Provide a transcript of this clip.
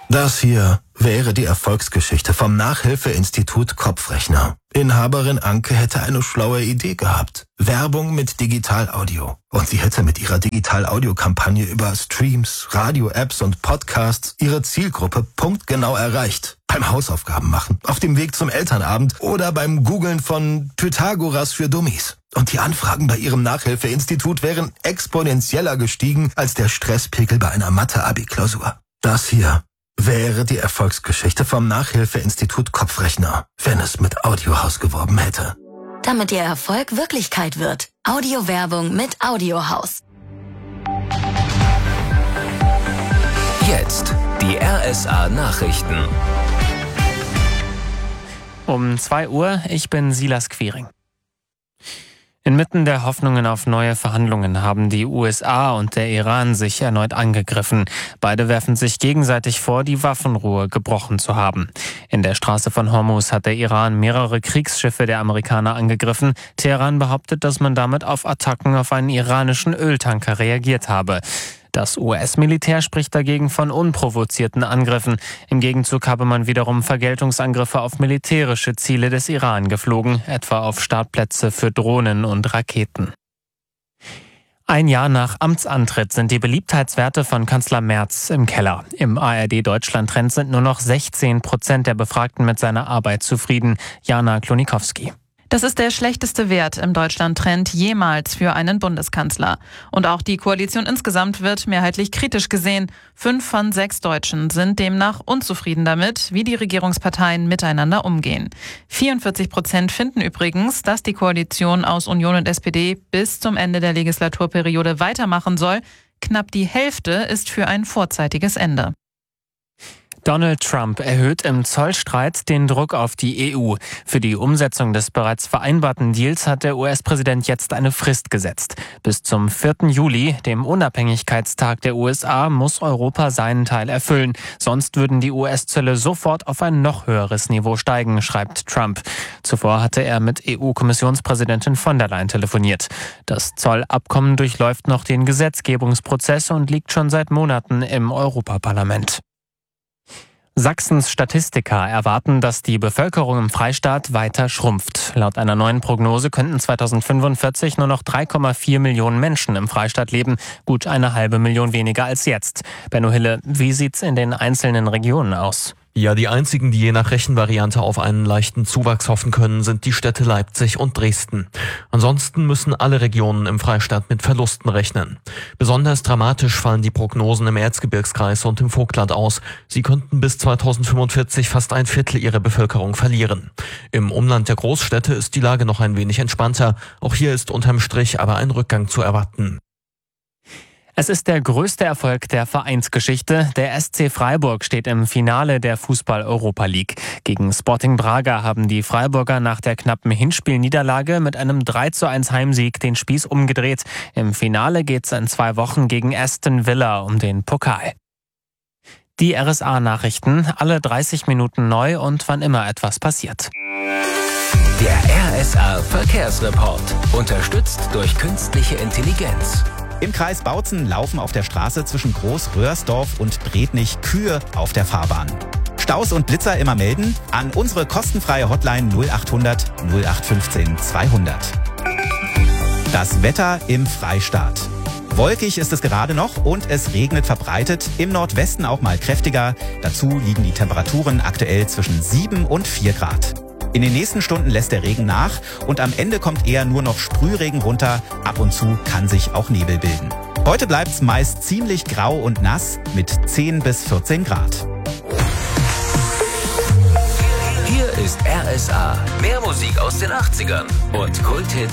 Das hier wäre die Erfolgsgeschichte vom Nachhilfeinstitut Kopfrechner. Inhaberin Anke hätte eine schlaue Idee gehabt. Werbung mit Digital-Audio. Und sie hätte mit ihrer Digital-Audio-Kampagne über Streams, Radio-Apps und Podcasts ihre Zielgruppe punktgenau erreicht. Beim Hausaufgaben machen, auf dem Weg zum Elternabend oder beim Googlen von Pythagoras für Dummies. Und die Anfragen bei ihrem Nachhilfeinstitut wären exponentieller gestiegen als der Stresspegel bei einer Mathe-Abi-Klausur. Das hier wäre die Erfolgsgeschichte vom Nachhilfeinstitut Kopfrechner, wenn es mit Audiohaus geworben hätte. Damit Ihr Erfolg Wirklichkeit wird. Audiowerbung mit Audiohaus. Jetzt die RSA-Nachrichten. Um 2 Uhr, ich bin Silas Quiring. Inmitten der Hoffnungen auf neue Verhandlungen haben die USA und der Iran sich erneut angegriffen. Beide werfen sich gegenseitig vor, die Waffenruhe gebrochen zu haben. In der Straße von Hormuz hat der Iran mehrere Kriegsschiffe der Amerikaner angegriffen. Teheran behauptet, dass man damit auf Attacken auf einen iranischen Öltanker reagiert habe. Das US-Militär spricht dagegen von unprovozierten Angriffen. Im Gegenzug habe man wiederum Vergeltungsangriffe auf militärische Ziele des Iran geflogen, etwa auf Startplätze für Drohnen und Raketen. Ein Jahr nach Amtsantritt sind die Beliebtheitswerte von Kanzler Merz im Keller. Im ARD-Deutschland-Trend sind nur noch 16% der Befragten mit seiner Arbeit zufrieden. Jana Klonikowski. Das ist der schlechteste Wert im Deutschland-Trend jemals für einen Bundeskanzler. Und auch die Koalition insgesamt wird mehrheitlich kritisch gesehen. 5 von 6 Deutschen sind demnach unzufrieden damit, wie die Regierungsparteien miteinander umgehen. 44% finden übrigens, dass die Koalition aus Union und SPD bis zum Ende der Legislaturperiode weitermachen soll. Knapp die Hälfte ist für ein vorzeitiges Ende. Donald Trump erhöht im Zollstreit den Druck auf die EU. Für die Umsetzung des bereits vereinbarten Deals hat der US-Präsident jetzt eine Frist gesetzt. Bis zum 4. Juli, dem Unabhängigkeitstag der USA, muss Europa seinen Teil erfüllen. Sonst würden die US-Zölle sofort auf ein noch höheres Niveau steigen, schreibt Trump. Zuvor hatte er mit EU-Kommissionspräsidentin von der Leyen telefoniert. Das Zollabkommen durchläuft noch den Gesetzgebungsprozess und liegt schon seit Monaten im Europaparlament. Sachsens Statistiker erwarten, dass die Bevölkerung im Freistaat weiter schrumpft. Laut einer neuen Prognose könnten 2045 nur noch 3,4 Millionen Menschen im Freistaat leben, gut 1,5 Million weniger als jetzt. Benno Hille, wie sieht's in den einzelnen Regionen aus? Ja, die einzigen, die je nach Rechenvariante auf einen leichten Zuwachs hoffen können, sind die Städte Leipzig und Dresden. Ansonsten müssen alle Regionen im Freistaat mit Verlusten rechnen. Besonders dramatisch fallen die Prognosen im Erzgebirgskreis und im Vogtland aus. Sie könnten bis 2045 fast 1/4 ihrer Bevölkerung verlieren. Im Umland der Großstädte ist die Lage noch ein wenig entspannter. Auch hier ist unterm Strich aber ein Rückgang zu erwarten. Es ist der größte Erfolg der Vereinsgeschichte. Der SC Freiburg steht im Finale der Fußball-Europa League. Gegen Sporting Braga haben die Freiburger nach der knappen Hinspielniederlage mit einem 3:1 Heimsieg den Spieß umgedreht. Im Finale geht's in 2 Wochen gegen Aston Villa um den Pokal. Die RSA-Nachrichten, alle 30 Minuten neu und wann immer etwas passiert. Der RSA-Verkehrsreport, unterstützt durch künstliche Intelligenz. Im Kreis Bautzen laufen auf der Straße zwischen Groß-Röhrsdorf und Brednich Kühe auf der Fahrbahn. Staus und Blitzer immer melden an unsere kostenfreie Hotline 0800 0815 200. Das Wetter im Freistaat. Wolkig ist es gerade noch und es regnet verbreitet, im Nordwesten auch mal kräftiger. Dazu liegen die Temperaturen aktuell zwischen 7 und 4 Grad. In den nächsten Stunden lässt der Regen nach und am Ende kommt eher nur noch Sprühregen runter. Ab und zu kann sich auch Nebel bilden. Heute bleibt's meist ziemlich grau und nass mit 10 bis 14 Grad. Hier ist RSA. Mehr Musik aus den 80ern und Kulthits